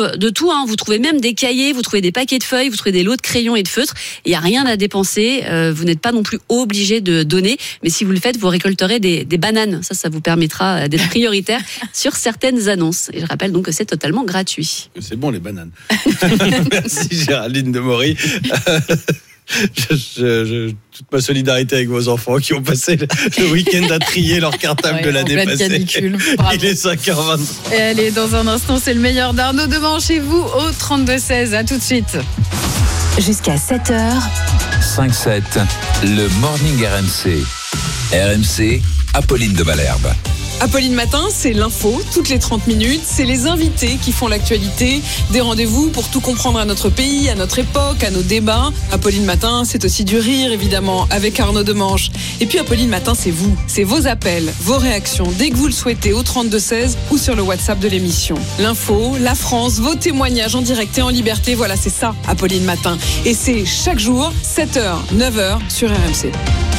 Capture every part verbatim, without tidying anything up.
trouve de tout, hein. Vous trouvez même des cahiers, vous trouvez des paquets de feuilles, vous trouvez des lots de crayons et de feutres. Il n'y a rien à dépenser. Euh, vous n'êtes pas non plus obligé de donner. Mais si vous le faites, vous récolterez des, des bananes. Ça, ça vous permettra d'être prioritaire sur certaines annonces. Et je rappelle donc que c'est totalement gratuit. C'est bon, les bananes. Merci Géraldine Demory. Je, je, je, toute ma solidarité avec vos enfants qui ont passé le, le week-end à trier leur cartable ouais, de l'année passée. Canicule. Il est cinq heures vingt. Et allez, dans un instant, c'est le meilleur d'Arnaud Demanche chez vous au trente-deux seize. À tout de suite. Jusqu'à sept heures. cinq sept, le Morning R M C. R M C, Apolline de Malherbe. Apolline Matin, c'est l'info, toutes les trente minutes. C'est les invités qui font l'actualité. Des rendez-vous pour tout comprendre à notre pays, à notre époque, à nos débats. Apolline Matin, c'est aussi du rire, évidemment, avec Arnaud Demanche. Et puis Apolline Matin, c'est vous. C'est vos appels, vos réactions, dès que vous le souhaitez, au trente-deux seize ou sur le WhatsApp de l'émission. L'info, la France, vos témoignages en direct et en liberté. Voilà, c'est ça, Apolline Matin. Et c'est chaque jour, sept heures, neuf heures, sur R M C.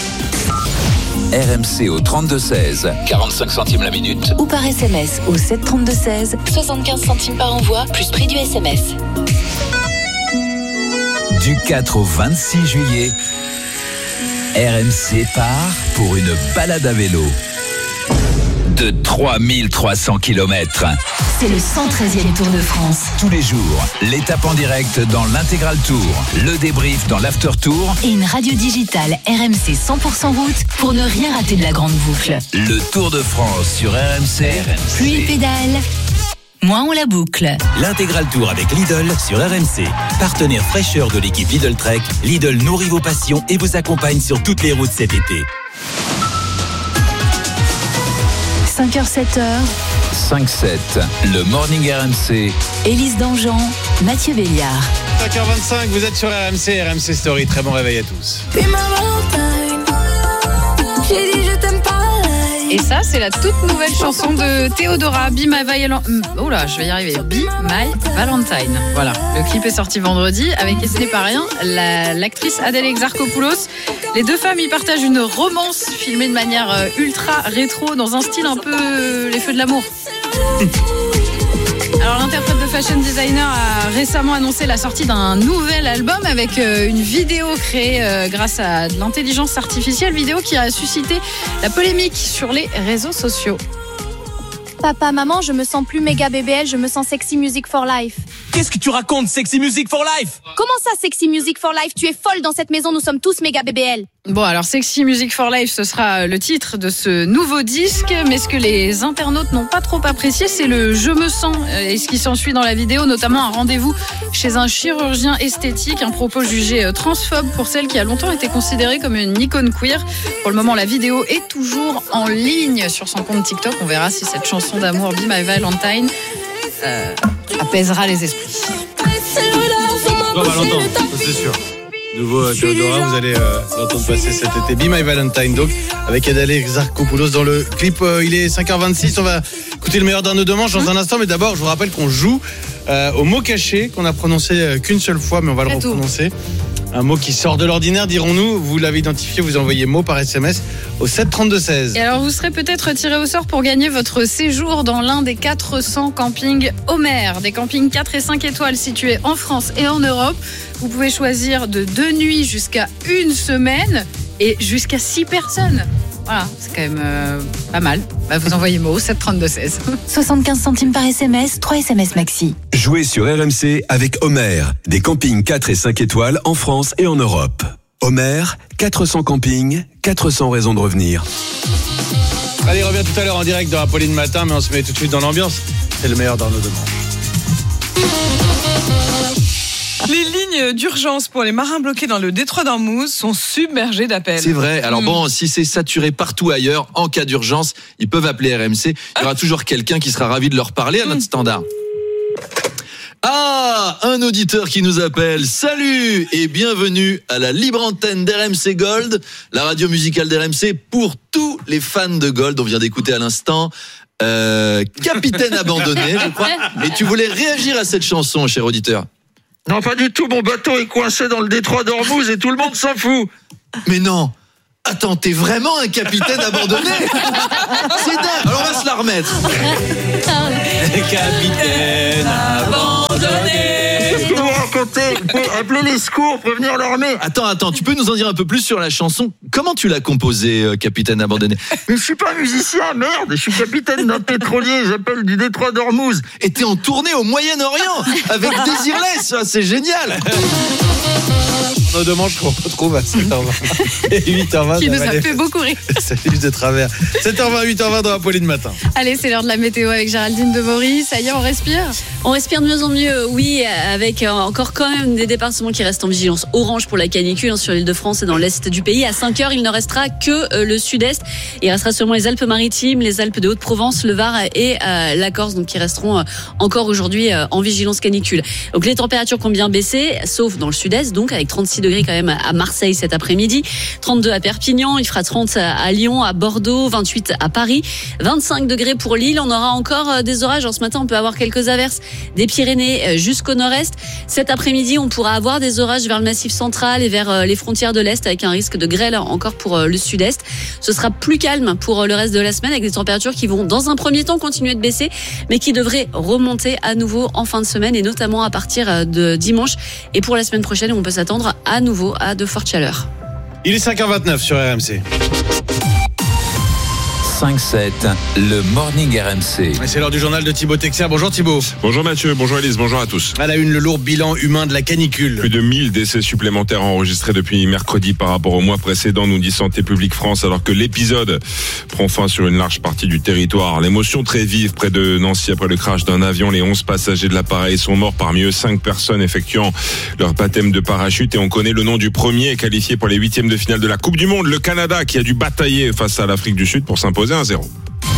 R M C au trente-deux seize, quarante-cinq centimes la minute. Ou par S M S au sept trente-deux seize, soixante-quinze centimes par envoi, plus prix du S M S. Du quatre au vingt-six juillet, R M C part pour une balade à vélo de trois mille trois cents kilomètres. C'est le cent treizième Tour de France. Tous les jours, l'étape en direct dans l'Intégral Tour, le débrief dans l'After Tour et une radio digitale R M C cent pour cent route pour ne rien rater de la grande boucle. Le Tour de France sur R M C. R M C. Plus il pédale, moins on la boucle. L'Intégral Tour avec Lidl sur R M C. Partenaire fraîcheur de l'équipe Lidl Trek, Lidl nourrit vos passions et vous accompagne sur toutes les routes cet été. cinq heures sept heures. cinq sept, le Morning R M C. Élise Dangean, Mathieu Béliard. cinq heures vingt-cinq, vous êtes sur R M C, R M C Story. Très bon réveil à tous. Et ça, c'est la toute nouvelle chanson de Théodora, Be My Valentine. Oh là, je vais y arriver. Be My Valentine. Voilà. Le clip est sorti vendredi avec, et ce n'est pas rien, la, l'actrice Adèle Exarchopoulos. Les deux femmes y partagent une romance filmée de manière ultra rétro dans un style un peu les feux de l'amour. Alors l'interprète de fashion designer a récemment annoncé la sortie d'un nouvel album avec une vidéo créée grâce à de l'intelligence artificielle, vidéo qui a suscité la polémique sur les réseaux sociaux. Papa, maman, je me sens plus méga B B L, je me sens sexy music for life. Qu'est-ce que tu racontes, sexy music for life? Comment ça, sexy music for life? Tu es folle dans cette maison, nous sommes tous méga B B L. Bon, alors Sexy Music for Life, ce sera le titre de ce nouveau disque, mais ce que les internautes n'ont pas trop apprécié, c'est le « je me sens » et ce qui s'ensuit dans la vidéo, notamment un rendez-vous chez un chirurgien esthétique, un propos jugé transphobe pour celle qui a longtemps été considérée comme une icône queer. Pour le moment, la vidéo est toujours en ligne sur son compte TikTok. On verra si cette chanson d'amour, Be My Valentine, euh, apaisera les esprits. On va l'entendre, c'est sûr. Nouveau Théodora, vous allez euh, l'entendre passer cet été. Be My Valentine, donc, avec Adèle Exarchopoulos dans le clip. Euh, il est cinq heures vingt-six, on va écouter le meilleur d'Arnaud Demanche dans un instant. Mais d'abord, je vous rappelle qu'on joue euh, au mot caché, qu'on a prononcé euh, qu'une seule fois, mais on va le reprononcer. Un mot qui sort de l'ordinaire, dirons-nous. Vous l'avez identifié, vous envoyez mot par S M S au sept trente-deux seize. Et alors, vous serez peut-être tiré au sort pour gagner votre séjour dans l'un des quatre cents campings Homer. Des campings quatre et cinq étoiles situés en France et en Europe. Vous pouvez choisir de deux nuits jusqu'à une semaine et jusqu'à six personnes. Voilà, c'est quand même euh, pas mal. Bah, vous envoyez mot au sept trente-deux seize. soixante-quinze centimes par S M S, trois S M S maxi. Jouez sur R M C avec Homer, des campings quatre et cinq étoiles en France et en Europe. Homer, quatre cents campings, quatre cents raisons de revenir. Allez, revient tout à l'heure en direct dans Apolline Matin, mais on se met tout de suite dans l'ambiance. C'est le meilleur d'Arnaud Demanche. Les lignes d'urgence pour les marins bloqués dans le détroit d'Ormuz sont submergées d'appels. C'est vrai. Alors bon, si c'est saturé partout ailleurs, en cas d'urgence, ils peuvent appeler R M C. Il y aura toujours quelqu'un qui sera ravi de leur parler à notre standard. Ah, un auditeur qui nous appelle. Salut et bienvenue à la libre antenne d'R M C Gold, la radio musicale d'R M C pour tous les fans de Gold. On vient d'écouter à l'instant euh, Capitaine abandonné, je crois. Et tu voulais réagir à cette chanson, cher auditeur? Non, pas du tout. Mon bateau est coincé dans le détroit d'Ormuz et tout le monde s'en fout. Mais non. Attends, t'es vraiment un capitaine abandonné? C'est dingue. Alors on va se la remettre. Capitaine abandonné. Appelez les secours, prévenir l'armée. Attends, attends, tu peux nous en dire un peu plus sur la chanson? Comment tu l'as composée, euh, Capitaine Abandonné? Mais je suis pas musicien, merde, je suis capitaine d'un pétrolier, j'appelle du détroit d'Ormuz. Et t'es en tournée au Moyen-Orient avec Désirless, c'est génial. Nos demandes qu'on retrouve à sept heures vingt et huit heures vingt. Qui nous a fait beaucoup rire. Salut de travers. sept heures vingt, huit heures vingt dans Apolline Matin. Allez, c'est l'heure de la météo avec Géraldine de Bory. Ça y est, on respire? On respire de mieux en mieux, oui, avec encore quand même des départements qui restent en vigilance orange pour la canicule, hein, sur l'île de France et dans l'est du pays. À cinq heures, il ne restera que euh, le sud-est. Il restera seulement les Alpes-Maritimes, les Alpes de Haute-Provence, le Var et euh, la Corse, donc qui resteront euh, encore aujourd'hui euh, en vigilance canicule. Donc les températures ont bien baissé, sauf dans le sud-est, donc avec trente-six degrés quand même à Marseille cet après-midi, trente-deux à Perpignan, il fera trente à Lyon, à Bordeaux, vingt-huit à Paris, vingt-cinq degrés pour Lille. On aura encore des orages. En ce matin, on peut avoir quelques averses des Pyrénées jusqu'au nord-est. Cet après-midi, on pourra avoir des orages vers le massif central et vers les frontières de l'Est, avec un risque de grêle encore pour le sud-est. Ce sera plus calme pour le reste de la semaine, avec des températures qui vont dans un premier temps continuer de baisser, mais qui devraient remonter à nouveau en fin de semaine, et notamment à partir de dimanche. Et pour la semaine prochaine, on peut s'attendre à nouveau à de fortes chaleurs. Il est cinq heures vingt-neuf sur R M C. cinq sept, le Morning R M C. Et c'est l'heure du journal de Thibaut Texer. Bonjour Thibaut. Bonjour Mathieu, bonjour Elise, bonjour à tous. À la une, le lourd bilan humain de la canicule. Plus de mille décès supplémentaires enregistrés depuis mercredi par rapport au mois précédent, nous dit Santé publique France, alors que l'épisode prend fin sur une large partie du territoire. L'émotion très vive près de Nancy après le crash d'un avion. Les onze passagers de l'appareil sont morts, parmi eux cinq personnes effectuant leur baptême de parachute. Et on connaît le nom du premier qualifié pour les huitièmes de finale de la Coupe du Monde, le Canada, qui a dû batailler face à l'Afrique du Sud pour s'imposer un zéro.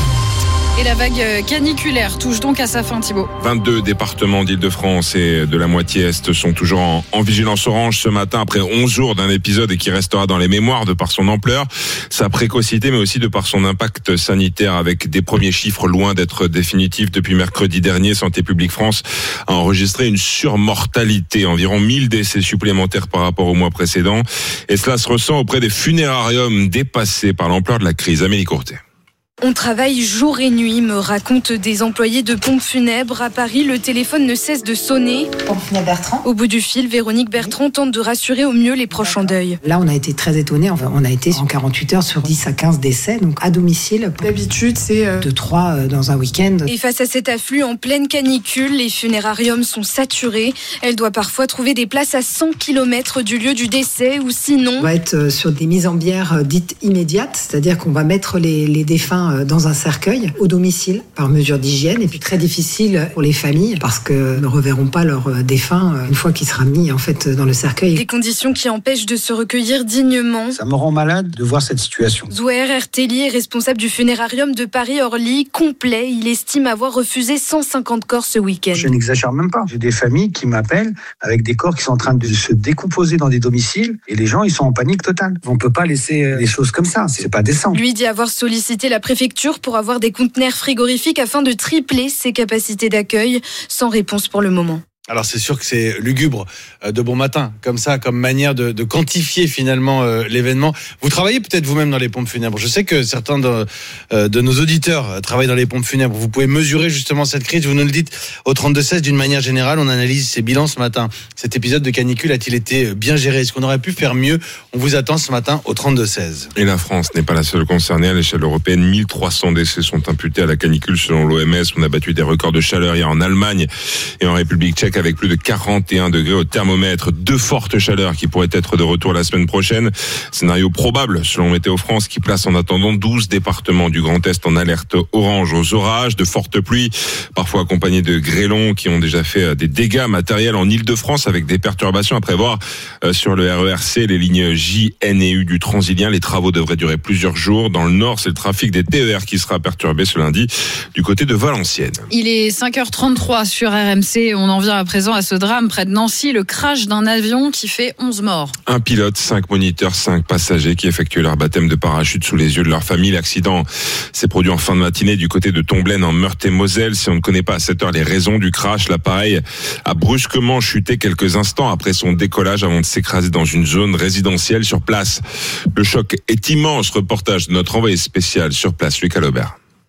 Et la vague caniculaire touche donc à sa fin, Thibaut. vingt-deux départements d'Île-de-France et de la moitié Est sont toujours en, en vigilance orange ce matin, après onze jours d'un épisode et qui restera dans les mémoires de par son ampleur, sa précocité, mais aussi de par son impact sanitaire, avec des premiers chiffres loin d'être définitifs. Depuis mercredi dernier, Santé publique France a enregistré une surmortalité, environ mille décès supplémentaires par rapport au mois précédent. Et cela se ressent auprès des funérariums dépassés par l'ampleur de la crise. Amélie Courtet. On travaille jour et nuit, me racontent des employés de pompes funèbres. À Paris, le téléphone ne cesse de sonner. Pompe funèbre Bertrand. Au bout du fil, Véronique Bertrand tente de rassurer au mieux les proches en deuil. Là, on a été très étonnés. Enfin, on a été en quarante-huit heures sur dix à quinze décès, donc à domicile. D'habitude, c'est euh... de trois dans un week-end. Et face à cet afflux en pleine canicule, les funérariums sont saturés. Elle doit parfois trouver des places à cent kilomètres du lieu du décès, ou sinon... On va être sur des mises en bière dites immédiates, c'est-à-dire qu'on va mettre les, les défunts dans un cercueil au domicile par mesure d'hygiène, et puis très difficile pour les familles parce que ne reverront pas leur défunt une fois qu'il sera mis en fait dans le cercueil. Des conditions qui empêchent de se recueillir dignement. Ça me rend malade de voir cette situation. Zouer Ertellier, responsable du funérarium de Paris-Orly, complet, il estime avoir refusé cent cinquante corps ce week-end. Je n'exagère même pas. J'ai des familles qui m'appellent avec des corps qui sont en train de se décomposer dans des domiciles, et les gens ils sont en panique totale. On peut pas laisser les choses comme ça, c'est pas décent. Lui dit avoir sollicité la préfecture pour avoir des conteneurs frigorifiques afin de tripler ses capacités d'accueil, sans réponse pour le moment. Alors c'est sûr que c'est lugubre de bon matin, comme ça, comme manière de, de quantifier finalement euh, l'événement. Vous travaillez peut-être vous-même dans les pompes funèbres. Je sais que certains de, euh, de nos auditeurs travaillent dans les pompes funèbres. Vous pouvez mesurer justement cette crise. Vous nous le dites au trente-deux seize. D'une manière générale, on analyse ces bilans ce matin. Cet épisode de canicule a-t-il été bien géré? Est-ce qu'on aurait pu faire mieux? On vous attend ce matin au trente-deux seize. Et la France n'est pas la seule concernée. À l'échelle européenne, mille trois cents décès sont imputés à la canicule selon l'O M S. On a battu des records de chaleur hier en Allemagne et en République tchèque, avec plus de quarante et un degrés au thermomètre. Deux fortes chaleurs qui pourraient être de retour la semaine prochaine. Scénario probable selon Météo France, qui place en attendant douze départements du Grand Est en alerte orange aux orages, de fortes pluies, parfois accompagnées de grêlons qui ont déjà fait des dégâts matériels en Île-de-France, avec des perturbations à prévoir sur le R E R C, les lignes J, N et U du Transilien. Les travaux devraient durer plusieurs jours. Dans le nord, c'est le trafic des T E R qui sera perturbé ce lundi du côté de Valenciennes. Il est cinq heures trente-trois sur R M C. On en vient à présent à ce drame près de Nancy, le crash d'un avion qui fait onze morts. Un pilote, cinq moniteurs, cinq passagers qui effectuaient leur baptême de parachute sous les yeux de leur famille. L'accident s'est produit en fin de matinée du côté de Tomblaine en Meurthe-et-Moselle. Si on ne connaît pas à cette heure les raisons du crash, l'appareil a brusquement chuté quelques instants après son décollage avant de s'écraser dans une zone résidentielle sur place. Le choc est immense. Reportage de notre envoyé spécial sur place, Lucas Laubert.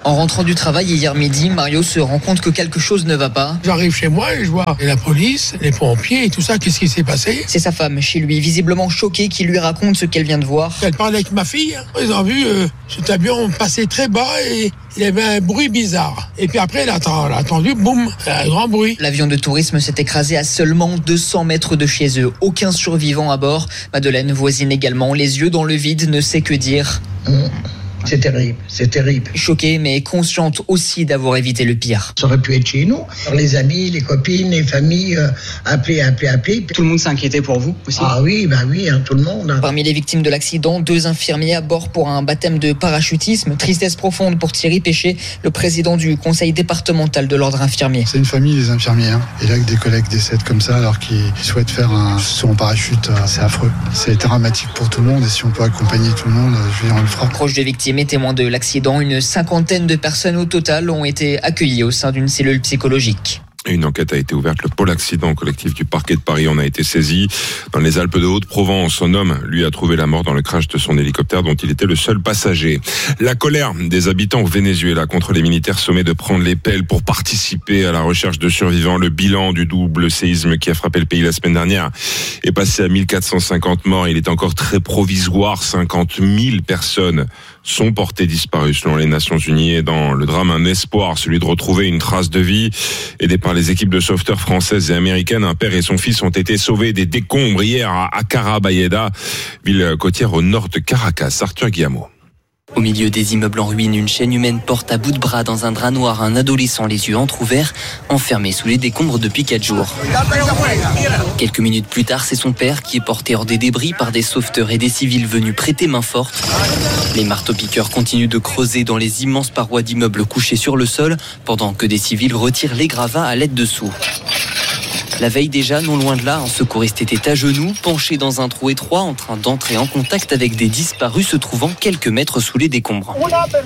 En rentrant du travail hier midi, Mario se rend compte que quelque chose ne va pas. J'arrive chez moi et je vois la police, les pompiers et tout ça. Qu'est-ce qui s'est passé? C'est sa femme chez lui, visiblement choquée, qui lui raconte ce qu'elle vient de voir. Elle parle avec ma fille. Ils ont vu euh, cet avion passer très bas et il y avait un bruit bizarre. Et puis après, elle a, elle a entendu, boum, un grand bruit. L'avion de tourisme s'est écrasé à seulement deux cents mètres de chez eux. Aucun survivant à bord. Madeleine, voisine également, les yeux dans le vide, ne sait que dire. Mmh. C'est terrible, c'est terrible. Choquée, mais consciente aussi d'avoir évité le pire. Ça aurait pu être chez nous. Les amis, les copines, les familles, euh, appelés, appelés, appelés. Tout le monde s'est inquiété pour vous aussi? Ah oui, bah oui, hein, tout le monde. Parmi les victimes de l'accident, deux infirmiers à bord pour un baptême de parachutisme. Tristesse profonde pour Thierry Péché, le président du conseil départemental de l'ordre infirmier. C'est une famille, les infirmiers. Hein. Et là, que des collègues décèdent comme ça alors qu'ils souhaitent faire un saut en parachute, c'est affreux. C'est dramatique pour tout le monde et si on peut accompagner tout le monde, je veux dire, on le fera. Proche des victimes et témoins de l'accident, une cinquantaine de personnes au total ont été accueillies au sein d'une cellule psychologique. Une enquête a été ouverte. Le pôle accident collectif du parquet de Paris en a été saisi. Dans les Alpes de Haute-Provence, un homme, lui, a trouvé la mort dans le crash de son hélicoptère dont il était le seul passager. La colère des habitants au Venezuela contre les militaires sommés de prendre les pelles pour participer à la recherche de survivants. Le bilan du double séisme qui a frappé le pays la semaine dernière est passé à mille quatre cent cinquante morts. Il est encore très provisoire. cinquante mille personnes sont portées disparues selon les Nations Unies. Et dans le drame, un espoir, celui de retrouver une trace de vie. Aidés par les équipes de sauveteurs françaises et américaines, un père et son fils ont été sauvés des décombres hier à Acarabayeda, ville côtière au nord de Caracas. Arthur Guillamot. Au milieu des immeubles en ruine, une chaîne humaine porte à bout de bras dans un drap noir un adolescent les yeux entrouvers, enfermé sous les décombres depuis quatre jours. Quelques minutes plus tard, c'est son père qui est porté hors des débris par des sauveteurs et des civils venus prêter main forte. Les marteaux-piqueurs continuent de creuser dans les immenses parois d'immeubles couchés sur le sol, pendant que des civils retirent les gravats à l'aide de seaux. La veille déjà, non loin de là, un secouriste était à genoux, penché dans un trou étroit, en train d'entrer en contact avec des disparus se trouvant quelques mètres sous les décombres.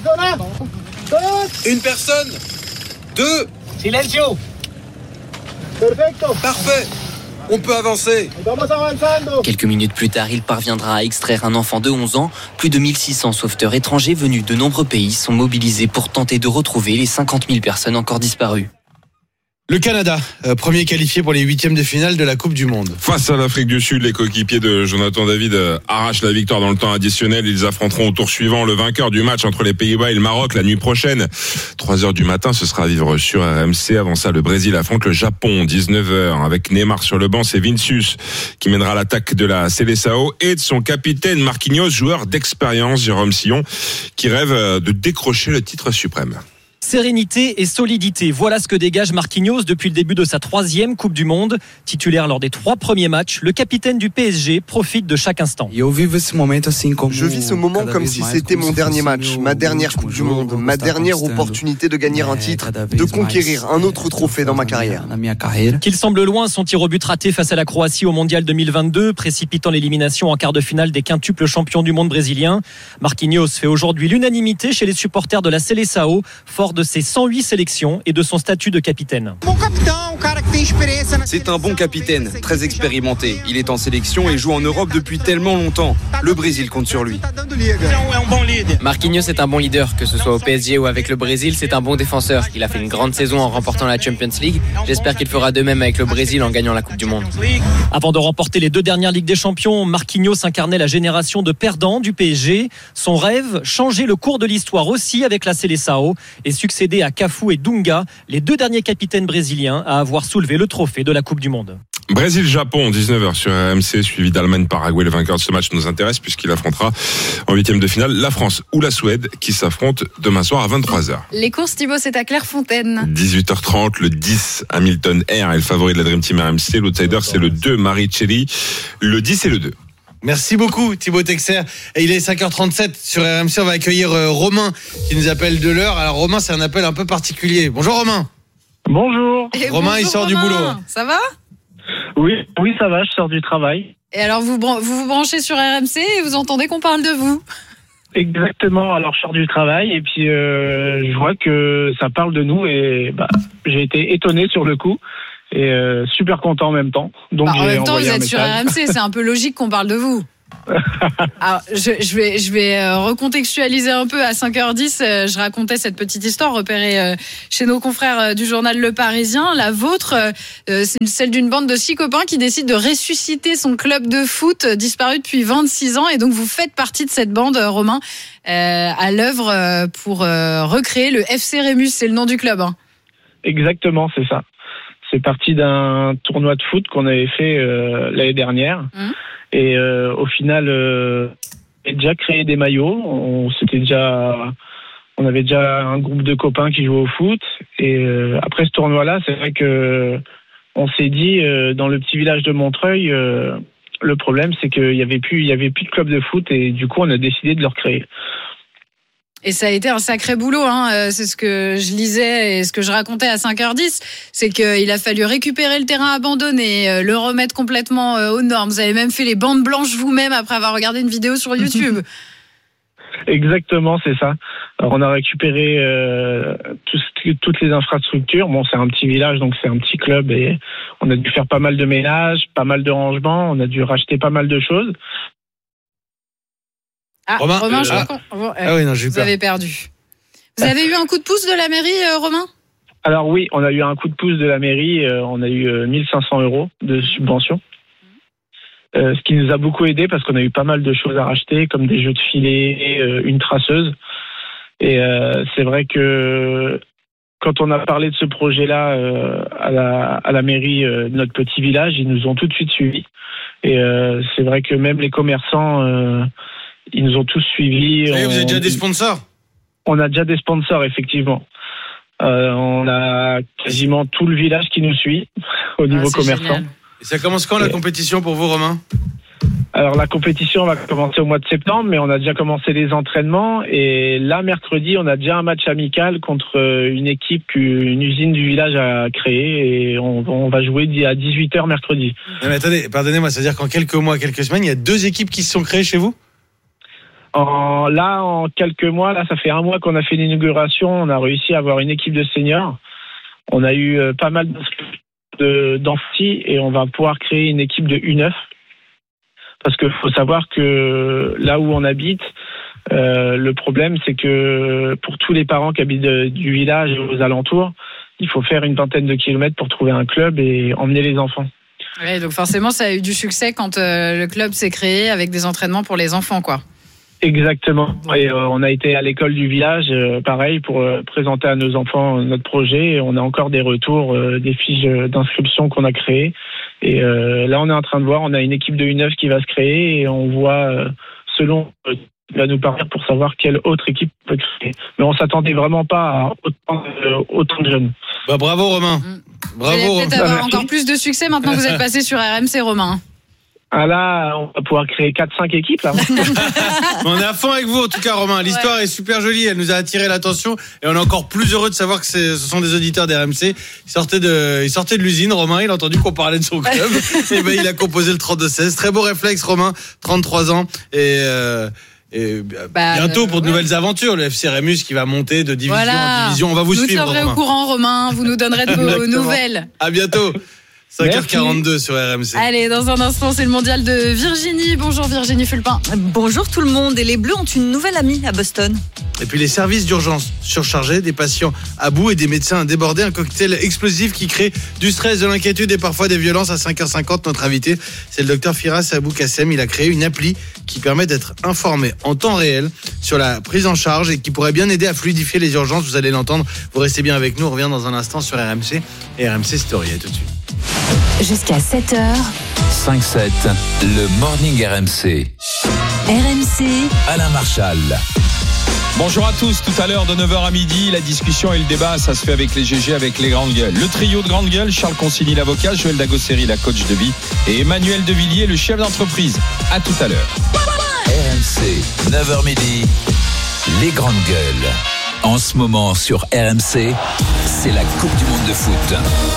Une personne. Deux. Silencio. Perfecto. Parfait. On peut avancer. Quelques minutes plus tard, il parviendra à extraire un enfant de onze ans. Plus de mille six cents sauveteurs étrangers venus de nombreux pays sont mobilisés pour tenter de retrouver les cinquante mille personnes encore disparues. Le Canada, euh, premier qualifié pour les huitièmes de finale de la Coupe du Monde. Face à l'Afrique du Sud, les coéquipiers de Jonathan David euh, arrachent la victoire dans le temps additionnel. Ils affronteront au tour suivant le vainqueur du match entre les Pays-Bas et le Maroc la nuit prochaine. trois heures du matin, ce sera à vivre sur R M C. Avant ça, le Brésil affronte le Japon, dix-neuf heures. Avec Neymar sur le banc, c'est Vinicius qui mènera l'attaque de la Seleção et de son capitaine Marquinhos, joueur d'expérience, Jérôme Sillon, qui rêve de décrocher le titre suprême. Sérénité et solidité, voilà ce que dégage Marquinhos depuis le début de sa troisième Coupe du Monde. Titulaire lors des trois premiers matchs, le capitaine du P S G profite de chaque instant. Je vis ce moment comme si c'était mon dernier match, ma dernière Coupe du Monde, ma dernière opportunité de gagner un titre, de conquérir un autre trophée dans ma carrière. Qu'il semble loin, son tir au but raté face à la Croatie au Mondial deux mille vingt-deux, précipitant l'élimination en quart de finale des quintuples champions du monde brésiliens. Marquinhos fait aujourd'hui l'unanimité chez les supporters de la Seleção, fort de ses cent huit sélections et de son statut de capitaine. C'est un bon capitaine, très expérimenté. Il est en sélection et joue en Europe depuis tellement longtemps. Le Brésil compte sur lui. Marquinhos est un bon leader, que ce soit au P S G ou avec le Brésil, c'est un bon défenseur. Il a fait une grande saison en remportant la Champions League. J'espère qu'il fera de même avec le Brésil en gagnant la Coupe du Monde. Avant de remporter les deux dernières Ligues des Champions, Marquinhos incarnait la génération de perdants du P S G. Son rêve, changer le cours de l'histoire aussi avec la Seleção et succéder à Cafu et Dunga, les deux derniers capitaines brésiliens à avoir soulevé le trophée de la Coupe du Monde. Brésil-Japon, dix-neuf heures sur R M C, suivi d'Allemagne-Paraguay. Le vainqueur de ce match nous intéresse puisqu'il affrontera en huitième de finale la France ou la Suède qui s'affrontent demain soir à vingt-trois heures. Les courses, Thibaut, c'est à Clairefontaine. dix-huit heures trente, le dix, Hamilton Air est le favori de la Dream Team R M C. L'outsider, c'est le deux, Maricelli. Le dix et le deux. Merci beaucoup Thibaut Texer. Et il est cinq heures trente-sept sur R M C. On va accueillir Romain qui nous appelle de l'heure. Alors Romain, c'est un appel un peu particulier. Bonjour Romain. Bonjour. Et Romain, bonjour, il sort Romain. du boulot. Ça va ? Oui, oui, ça va, je sors du travail. Et alors vous vous, vous branchez sur R M C et vous entendez qu'on parle de vous ? Exactement, alors je sors du travail et puis euh, je vois que ça parle de nous et bah, j'ai été étonné sur le coup. Et euh, super content en même temps. Donc bah, j'ai en même temps, envoyé vous un êtes sur message. R M C, c'est un peu logique qu'on parle de vous. Alors, je, je vais, je vais euh, recontextualiser un peu. À cinq heures dix, euh, je racontais cette petite histoire repérée euh, chez nos confrères euh, du journal Le Parisien. La vôtre, euh, c'est celle d'une bande de six copains qui décide de ressusciter son club de foot euh, disparu depuis vingt-six ans. Et donc, vous faites partie de cette bande, euh, Romain, euh, à l'œuvre euh, pour euh, recréer le F C Rémus. C'est le nom du club. Hein. Exactement, c'est ça. C'est parti d'un tournoi de foot qu'on avait fait euh, l'année dernière. Mmh. Et euh, au final, euh, on avait déjà créé des maillots. On, c'était déjà, on avait déjà un groupe de copains qui jouaient au foot. Et euh, après ce tournoi-là, c'est vrai que on s'est dit, euh, dans le petit village de Montreuil, euh, le problème, c'est qu'il y avait plus, il y avait plus de club de foot. Et du coup, on a décidé de le recréer. Et ça a été un sacré boulot, hein. C'est ce que je lisais et ce que je racontais à cinq heures dix, c'est qu'il a fallu récupérer le terrain abandonné, le remettre complètement aux normes. Vous avez même fait les bandes blanches vous-même après avoir regardé une vidéo sur YouTube. Exactement, c'est ça. Alors, on a récupéré euh, tout, toutes les infrastructures. Bon, c'est un petit village, donc c'est un petit club et on a dû faire pas mal de ménage, pas mal de rangements, on a dû racheter pas mal de choses. Ah, Romain, Romain je ah. crois qu'on... Oh, ah oui, non, j'ai vous peur. avez perdu. Vous avez eu un coup de pouce de la mairie, euh, Romain ? Alors oui, on a eu un coup de pouce de la mairie. Euh, on a eu euh, mille cinq cents euros de subvention. Euh, ce qui nous a beaucoup aidé parce qu'on a eu pas mal de choses à racheter, comme des jeux de filets, euh, une traceuse. Et euh, c'est vrai que quand on a parlé de ce projet-là euh, à, la, à la mairie euh, de notre petit village, ils nous ont tout de suite suivis. Et euh, c'est vrai que même les commerçants... Euh, ils nous ont tous suivis. Et vous on, avez déjà des sponsors ? On a déjà des sponsors, effectivement. Euh, on a quasiment tout le village qui nous suit au niveau ah, commerçant. Génial. Et ça commence quand, la Et... compétition pour vous, Romain ? Alors, la compétition va commencer au mois de septembre, mais on a déjà commencé les entraînements. Et là, mercredi, on a déjà un match amical contre une équipe qu'une usine du village a créée. Et on, on va jouer à dix-huit heures mercredi. Non, mais attendez, pardonnez-moi, c'est-à-dire qu'en quelques mois, quelques semaines, il y a deux équipes qui se sont créées chez vous ? En, là, en quelques mois, là, ça fait un mois qu'on a fait l'inauguration. On a réussi à avoir une équipe de seniors. On a eu euh, pas mal de, d'amphi et on va pouvoir créer une équipe de U neuf. Parce qu'il faut savoir que là où on habite, euh, le problème, c'est que pour tous les parents qui habitent de, du village et aux alentours, il faut faire une vingtaine de kilomètres pour trouver un club et emmener les enfants. Oui, donc forcément, ça a eu du succès quand euh, le club s'est créé avec des entraînements pour les enfants, quoi. Exactement. Et euh, on a été à l'école du village, euh, pareil, pour euh, présenter à nos enfants notre projet. Et on a encore des retours, euh, des fiches d'inscription qu'on a créées. Et euh, là, on est en train de voir, on a une équipe de U neuf qui va se créer et on voit, euh, selon, euh, va nous parler pour savoir quelle autre équipe peut créer. Mais on s'attendait vraiment pas à autant, euh, autant de jeunes. Bah, bravo Romain. Mmh. Bravo. Vous allez peut-être Romain. avoir encore plus de succès maintenant que vous êtes passé sur R M C, Romain. Ah là, on va pouvoir créer quatre cinq équipes là. On est à fond avec vous en tout cas, Romain. L'histoire ouais. est super jolie, elle nous a attiré l'attention et on est encore plus heureux de savoir que c'est, ce sont des auditeurs d'R M C. Il sortait de, il sortait de l'usine, Romain, il a entendu qu'on parlait de son club et ben il a composé le trente-deux seize. Très beau réflexe, Romain, trente-trois ans et euh, Et bah, bientôt pour de ouais. nouvelles aventures, le F C Rémus qui va monter de division voilà. en division. On va vous, vous suivre. Vous tiendrez Romain. au courant, Romain. Vous nous donnerez de vos nouvelles. À bientôt. cinq heures quarante-deux sur R M C. Allez, dans un instant, c'est le mondial de Virginie. Bonjour Virginie Fulpin. Bonjour tout le monde. Et les Bleus ont une nouvelle amie à Boston. Et puis les services d'urgence surchargés, des patients à bout et des médecins débordés. Un cocktail explosif qui crée du stress, de l'inquiétude et parfois des violences. À cinq heures cinquante, notre invité, c'est le docteur Firas Abou Kassem. Il a créé une appli qui permet d'être informé en temps réel sur la prise en charge et qui pourrait bien aider à fluidifier les urgences. Vous allez l'entendre. Vous restez bien avec nous. On revient dans un instant sur R M C et R M C Story. À tout de suite. Jusqu'à sept heures. cinq sept, le Morning R M C. R M C. Alain Marchal. Bonjour à tous, tout à l'heure de neuf heures à midi, la discussion et le débat, ça se fait avec les G G, avec les grandes gueules. Le trio de grandes gueules, Charles Consigny, l'avocat, Joël Dagosseri, la coach de vie, et Emmanuel Devilliers, le chef d'entreprise. À tout à l'heure. R M C, neuf heures midi, les grandes gueules. En ce moment sur R M C, c'est la Coupe du Monde de foot.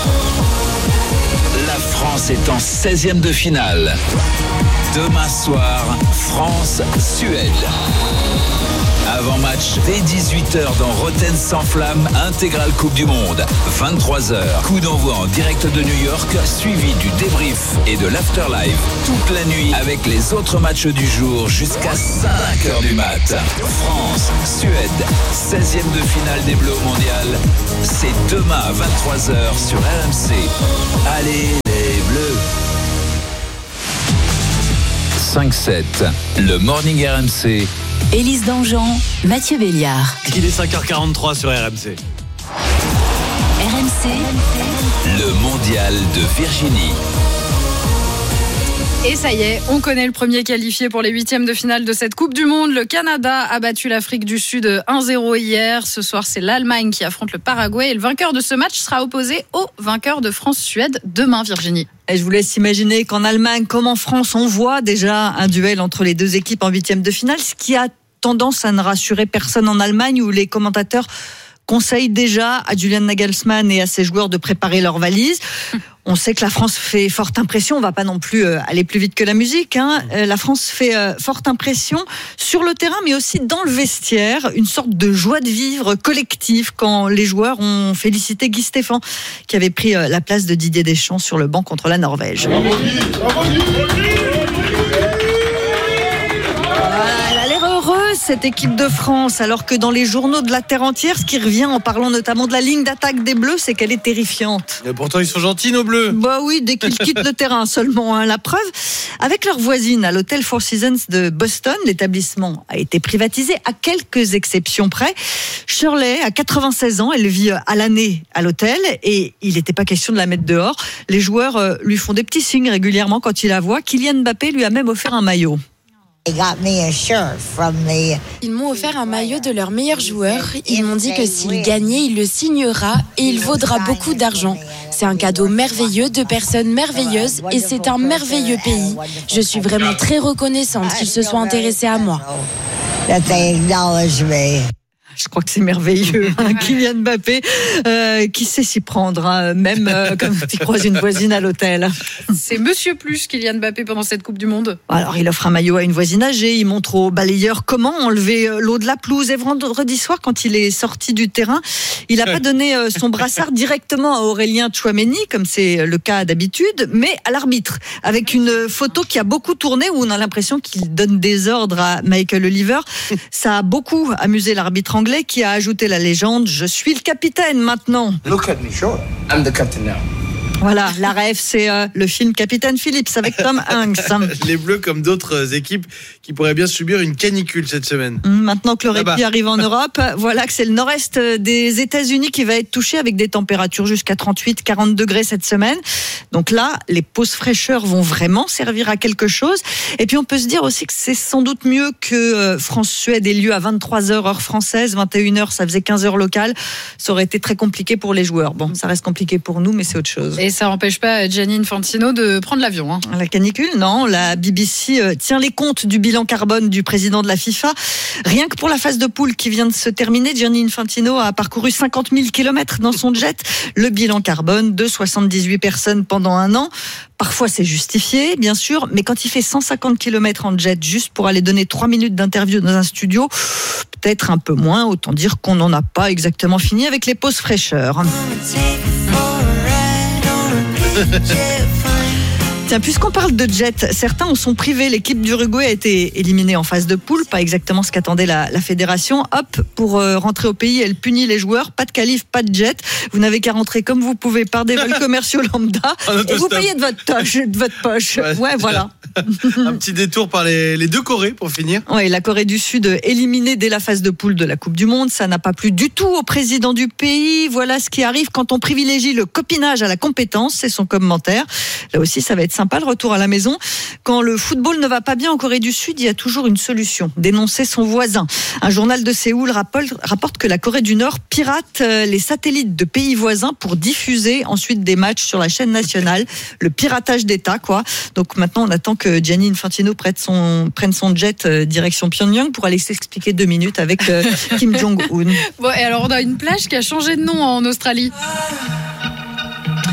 La France est en seizième de finale. Demain soir, France-Suède. Avant-match dès dix-huit heures dans Rotten sans flamme, intégrale Coupe du Monde. vingt-trois heures, coup d'envoi en direct de New York, suivi du débrief et de l'afterlife. Toute la nuit avec les autres matchs du jour jusqu'à cinq heures du mat. France, Suède, seizième de finale des Bleus au mondial. C'est demain à vingt-trois heures sur R M C. Allez les Bleus. cinq sept, le Morning R M C. Élise Dangean, Mathieu Béliard. Il est cinq heures quarante-trois sur R M C. R M C. Le mondial de Virginie. Et ça y est, on connaît le premier qualifié pour les huitièmes de finale de cette Coupe du Monde. Le Canada a battu l'Afrique du Sud un zéro hier. Ce soir, c'est l'Allemagne qui affronte le Paraguay. Et le vainqueur de ce match sera opposé au vainqueur de France-Suède demain, Virginie. Et je vous laisse imaginer qu'en Allemagne, comme en France, on voit déjà un duel entre les deux équipes en huitièmes de finale, ce qui a tendance à ne rassurer personne en Allemagne, où les commentateurs conseillent déjà à Julian Nagelsmann et à ses joueurs de préparer leurs valises. On sait que la France fait forte impression, on va pas non plus aller plus vite que la musique, hein. La France fait forte impression sur le terrain, mais aussi dans le vestiaire, une sorte de joie de vivre collective quand les joueurs ont félicité Guy Stéphane, qui avait pris la place de Didier Deschamps sur le banc contre la Norvège. Bravo Guy, bravo Guy. Cette équipe de France, alors que dans les journaux de la terre entière, ce qui revient en parlant notamment de la ligne d'attaque des Bleus, c'est qu'elle est terrifiante. Et pourtant, ils sont gentils, nos Bleus. Bah oui, dès qu'ils quittent le terrain seulement, hein. La preuve, avec leur voisine à l'hôtel Four Seasons de Boston, l'établissement a été privatisé à quelques exceptions près. Shirley a quatre-vingt-seize ans, elle vit à l'année à l'hôtel et il n'était pas question de la mettre dehors. Les joueurs lui font des petits signes régulièrement quand ils la voient. Kylian Mbappé lui a même offert un maillot. Ils m'ont offert un maillot de leur meilleur joueur. Ils m'ont dit que s'il gagnait, il le signera et il vaudra beaucoup d'argent. C'est un cadeau merveilleux de personnes merveilleuses et c'est un merveilleux pays. Je suis vraiment très reconnaissante qu'ils se soient intéressés à moi. Je crois que c'est merveilleux, hein, Kylian Mbappé, euh, qui sait s'y prendre, hein, même euh, comme tu croises une voisine à l'hôtel. C'est Monsieur Plus, Kylian Mbappé, pendant cette Coupe du Monde. Alors, il offre un maillot à une voisine âgée, il montre au balayeur comment enlever l'eau de la pelouse. Et vendredi soir, quand il est sorti du terrain, il n'a pas donné son brassard directement à Aurélien Tchouaméni, comme c'est le cas d'habitude, mais à l'arbitre, avec une photo qui a beaucoup tourné, où on a l'impression qu'il donne des ordres à Michael Oliver. Ça a beaucoup amusé l'arbitre anglais, qui a ajouté la légende « Je suis le capitaine maintenant ». Look at me, sure. I'm the captain now. Voilà, la rêve, c'est euh, le film Capitaine Phillips avec Tom Hanks. Les Bleus, comme d'autres équipes qui pourraient bien subir une canicule cette semaine. Maintenant que le répit arrive en Europe, voilà que c'est le nord-est des États-Unis qui va être touché avec des températures jusqu'à trente-huit à quarante degrés cette semaine. Donc là, les pauses fraîcheurs vont vraiment servir à quelque chose. Et puis on peut se dire aussi que c'est sans doute mieux que France-Suède ait lieu à vingt-trois heures heure française, vingt et une heures, ça faisait quinze heures locales. Ça aurait été très compliqué pour les joueurs. Bon, ça reste compliqué pour nous, mais c'est autre chose. Et ça n'empêche pas Gianni Infantino de prendre l'avion. Hein. La canicule, non. La B B C tient les comptes du bilan carbone du président de la FIFA. Rien que pour la phase de poule qui vient de se terminer, Gianni Infantino a parcouru cinquante mille kilomètres dans son jet. Le bilan carbone de soixante-dix-huit personnes pendant un an. Parfois, c'est justifié, bien sûr, mais quand il fait cent cinquante kilomètres en jet juste pour aller donner trois minutes d'interview dans un studio, peut-être un peu moins. Autant dire qu'on n'en a pas exactement fini avec les pauses fraîcheurs. Tiens, puisqu'on parle de jet, certains en sont privés. L'équipe d'Uruguay a été éliminée en phase de poule, pas exactement ce qu'attendait la, la fédération. Hop, pour euh, rentrer au pays, elle punit les joueurs. Pas de qualif, pas de jet. Vous n'avez qu'à rentrer comme vous pouvez par des vols commerciaux lambda et vous payez de votre, toche, de votre poche. Ouais, ouais voilà. Un petit détour par les, les deux Corées pour finir. Ouais, la Corée du Sud éliminée dès la phase de poule de la Coupe du Monde. Ça n'a pas plu du tout au président du pays. Voilà ce qui arrive quand on privilégie le copinage à la compétence. C'est son commentaire. Là aussi, ça va être sympa le retour à la maison. Quand le football ne va pas bien en Corée du Sud, il y a toujours une solution. Dénoncer son voisin. Un journal de Séoul rapporte que la Corée du Nord pirate les satellites de pays voisins pour diffuser ensuite des matchs sur la chaîne nationale. Le piratage d'État, quoi. Donc maintenant, on attend que Gianni Infantino prenne son, prenne son jet direction Pyongyang pour aller s'expliquer deux minutes avec euh, Kim Jong-un. Bon, et alors on a une plage qui a changé de nom en Australie.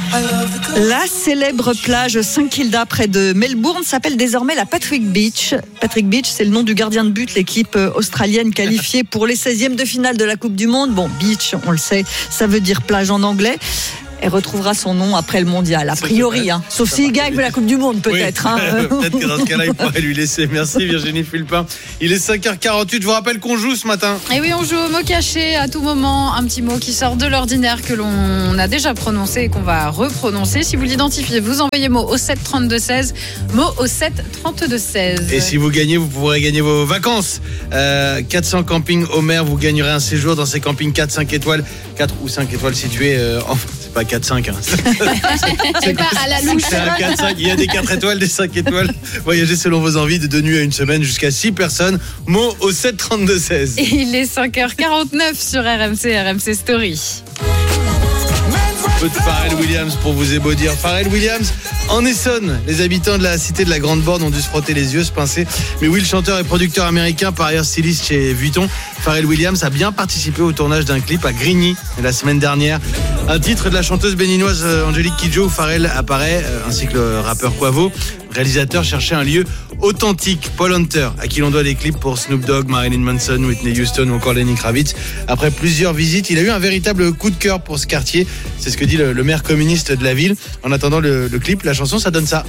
La célèbre plage Saint-Kilda près de Melbourne s'appelle désormais la Patrick Beach. Patrick Beach, c'est le nom du gardien de but, l'équipe australienne qualifiée pour les seizièmes de finale de la Coupe du Monde. Bon, beach, on le sait, ça veut dire plage en anglais. Elle retrouvera son nom après le mondial, a priori. Hein. Sauf s'il gagne la Coupe du Monde, peut-être. Oui. Hein. Peut-être que dans ce cas-là, il pourrait lui laisser. Merci Virginie Fulpin. Il est cinq heures quarante-huit. Je vous rappelle qu'on joue ce matin. Et oui, on joue au mot caché à tout moment. Un petit mot qui sort de l'ordinaire que l'on a déjà prononcé et qu'on va reprononcer. Si vous l'identifiez, vous envoyez mot au sept trente-deux seize. Mot au sept trente-deux seize. Et si vous gagnez, vous pourrez gagner vos vacances. Euh, quatre cents campings Homer. Vous gagnerez un séjour dans ces campings quatre cinq étoiles. quatre ou cinq étoiles situés euh, en... C'est pas quatre cinq. Hein. C'est pas à la louche. C'est un quatre cinq. Il y a des quatre étoiles, des cinq étoiles. Voyagez selon vos envies de deux nuits à une semaine jusqu'à six personnes. Mot au sept trente-deux seize. Et il est cinq heures quarante-neuf sur R M C, R M C Story. Peu de Pharrell Williams pour vous ébaudir. Pharrell Williams en Essonne. Les habitants de la cité de la Grande Borne ont dû se frotter les yeux, se pincer. Mais oui, le chanteur et producteur américain, par ailleurs styliste chez Vuitton, Pharrell Williams a bien participé au tournage d'un clip à Grigny la semaine dernière. Un titre de la chanteuse béninoise Angélique Kidjo où Pharrell apparaît, ainsi que le rappeur Quavo. Le réalisateur cherchait un lieu authentique. Paul Hunter, à qui l'on doit des clips pour Snoop Dogg, Marilyn Manson, Whitney Houston ou encore Lenny Kravitz. Après plusieurs visites, il a eu un véritable coup de cœur pour ce quartier. C'est ce que dit le, le maire communiste de la ville. En attendant le, le clip, la chanson, ça donne ça.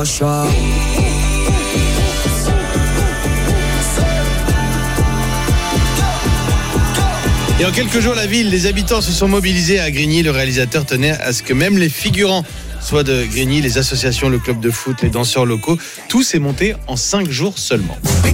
Et en quelques jours, la ville, les habitants se sont mobilisés à Grigny. Le réalisateur tenait à ce que même les figurants soient de Grigny, les associations, le club de foot, les danseurs locaux. Tout s'est monté en cinq jours seulement.